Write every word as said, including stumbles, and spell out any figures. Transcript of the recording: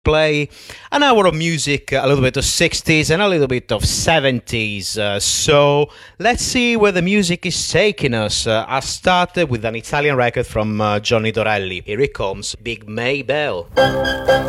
play an hour of music, a little bit of sixties and a little bit of seventies. Uh, so let's see where the music is taking us. Uh, I started with an Italian record from uh, Johnny Dorelli. Here it comes, Big Maybelle.